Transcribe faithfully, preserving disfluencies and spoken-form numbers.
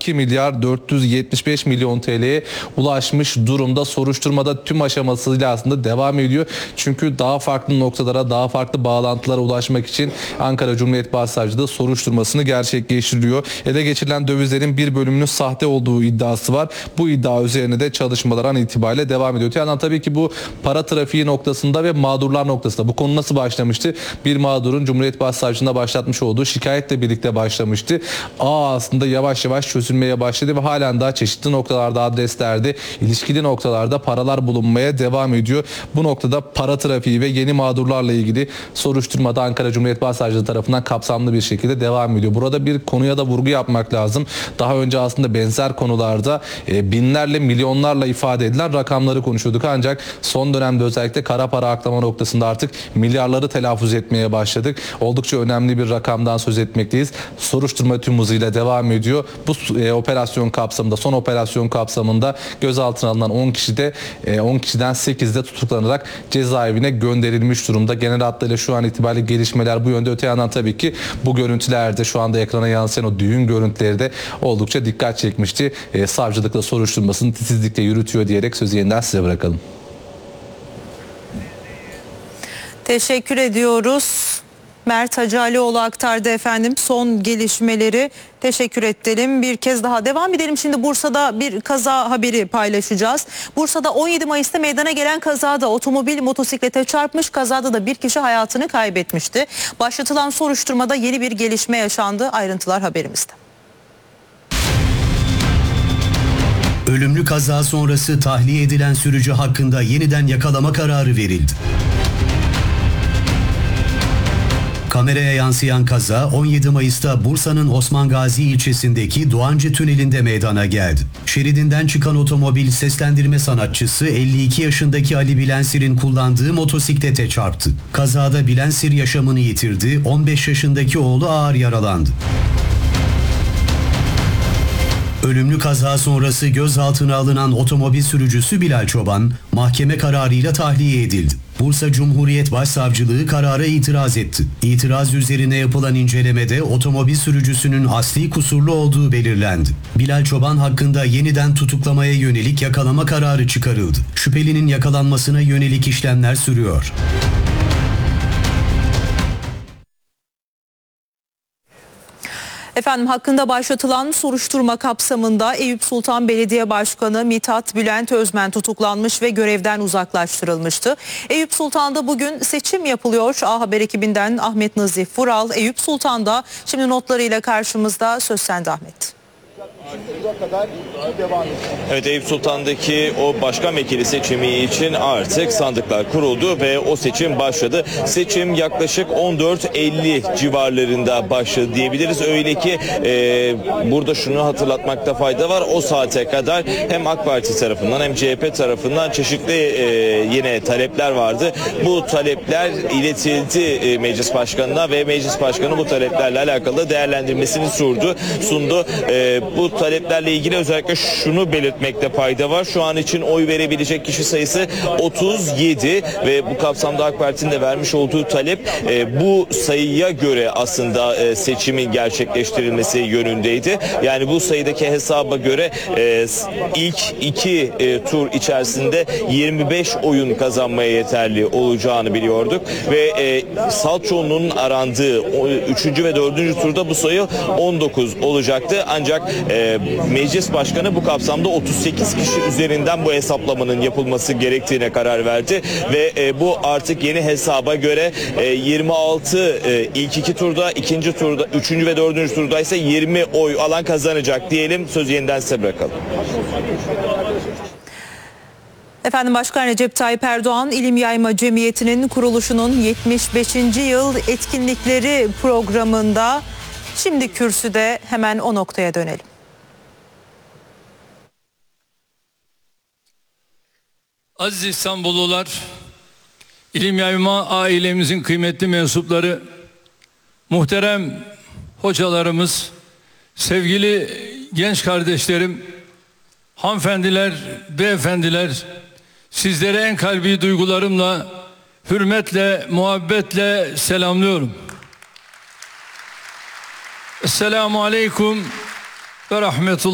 iki milyar dört yüz yetmiş beş milyon T L'ye ulaşmış durumda. Soruşturmada tüm aşamasıyla aslında devam ediyor. Çünkü daha farklı noktalara, daha farklı bağlantılara ulaşmak için Ankara Cumhuriyet Başsavcılığı soruşturmasını gerçekleştiriyor. Ele geçirilen dövizlerin bir bölümünün sahte olduğu iddiası var. Bu iddia üzerine de çalışmalar an itibariyle devam ediyor. Yani tabii ki bu para trafiği noktasında ve mağdurlar noktasında. Bu konu nasıl başlamıştı? Bir mağdurun Cumhuriyet Başsavcılığına başlatmış olduğu şikayetle birlikte başlamıştı. Ağ aslında yavaş yavaş çözülmeye başladı ve halen daha çeşitli noktalarda, adreslerde, ilişkili noktalarda paralar bulunmaya devam ediyor. Bu noktada para trafiği ve yeni mağdurlarla ilgili soruşturmada Ankara Cumhuriyet Başsavcılığı tarafından kapsamlı bir şekilde devam ediyor. Burada bir konuya da vurgu yapmak lazım. Daha önce aslında benzer konularda e, binlerle, milyonlarla ifade edilen rakamları konuşuyorduk. Ancak son dönemde özellikle kara para aklama noktasında artık milyarları telaffuz etmeye başladık. Oldukça önemli bir rakamdan söz etmekteyiz. Soruşturma tüm hızıyla devam ediyor. Bu e, operasyon kapsamında, son operasyon kapsamında gözaltına alınan on kişi de e, on kişiden sekizi de tutuklanarak cezaevine gönderilmiş durumda. Genel hatlarıyla şu an itibariyle gelişmeler bu yönde. Öte yandan tabii ki bu görüntülerde şu anda ekrana yansıyan o düğün görüntüleri de oldukça dikkat çekmişti. E, savcılıkla soruşturmasını titizlikle yürütüyor diyerek sözü yeniden size bırakalım. Teşekkür ediyoruz. Mert Hacalioğlu aktardı efendim son gelişmeleri. Teşekkür edelim. Bir kez daha devam edelim. Şimdi Bursa'da bir kaza haberi paylaşacağız. Bursa'da on yedi Mayıs'ta meydana gelen kazada otomobil motosiklete çarpmış. Kazada da bir kişi hayatını kaybetmişti. Başlatılan soruşturmada yeni bir gelişme yaşandı. Ayrıntılar haberimizde. Ölümlü kaza sonrası tahliye edilen sürücü hakkında yeniden yakalama kararı verildi. Kameraya yansıyan kaza on yedi Mayıs'ta Bursa'nın Osman Gazi ilçesindeki Doğancı Tüneli'nde meydana geldi. Şeridinden çıkan otomobil seslendirme sanatçısı elli iki yaşındaki Ali Bilensir'in kullandığı motosiklete çarptı. Kazada Bilensir yaşamını yitirdi, on beş yaşındaki oğlu ağır yaralandı. Ölümlü kaza sonrası gözaltına alınan otomobil sürücüsü Bilal Çoban mahkeme kararıyla tahliye edildi. Bursa Cumhuriyet Başsavcılığı karara itiraz etti. İtiraz üzerine yapılan incelemede otomobil sürücüsünün asli kusurlu olduğu belirlendi. Bilal Çoban hakkında yeniden tutuklamaya yönelik yakalama kararı çıkarıldı. Şüphelinin yakalanmasına yönelik işlemler sürüyor. Efendim hakkında başlatılan soruşturma kapsamında Eyüp Sultan Belediye Başkanı Mithat Bülent Özmen tutuklanmış ve görevden uzaklaştırılmıştı. Eyüp Sultan'da bugün seçim yapılıyor. A Haber ekibinden Ahmet Nazif Vural Eyüp Sultan'da şimdi notlarıyla karşımızda. Söz sende Ahmet. Evet, Eyüp Sultan'daki o başkan vekili seçimi için artık sandıklar kuruldu ve o seçim başladı. Seçim yaklaşık on dört elli civarlarında başladı diyebiliriz. Öyle ki e, burada şunu hatırlatmakta fayda var. O saate kadar hem AK Parti tarafından hem C H P tarafından çeşitli e, yine talepler vardı. Bu talepler iletildi e, meclis başkanına ve meclis başkanı bu taleplerle alakalı değerlendirmesini sundu. sundu. E, bu taleplerle ilgili özellikle şunu belirtmekte fayda var. Şu an için oy verebilecek kişi sayısı otuz yedi ve bu kapsamda AK Parti'nin de vermiş olduğu talep e, bu sayıya göre aslında e, seçimin gerçekleştirilmesi yönündeydi. Yani bu sayıdaki hesaba göre e, ilk iki e, tur içerisinde yirmi beş oyun kazanmaya yeterli olacağını biliyorduk ve e, salt çoğunluğun arandığı üçüncü ve dördüncü turda bu sayı on dokuz olacaktı. Ancak e, Meclis Başkanı bu kapsamda otuz sekiz kişi üzerinden bu hesaplamanın yapılması gerektiğine karar verdi ve e, bu artık yeni hesaba göre e, yirmi altı e, ilk iki turda, ikinci turda, üçüncü ve dördüncü turda ise yirmi oy alan kazanacak diyelim. Sözü yeniden size bırakalım. Efendim Başkan Recep Tayyip Erdoğan İlim Yayma Cemiyeti'nin kuruluşunun yetmiş beşinci yıl etkinlikleri programında şimdi kürsüde, hemen o noktaya dönelim. Aziz İstanbullular, İlim Yayma ailemizin kıymetli mensupları, muhterem hocalarımız, sevgili genç kardeşlerim, hanımefendiler, beyefendiler, sizlere en kalbi duygularımla, hürmetle, muhabbetle selamlıyorum. Esselamu Aleyküm ve Rahmetullah.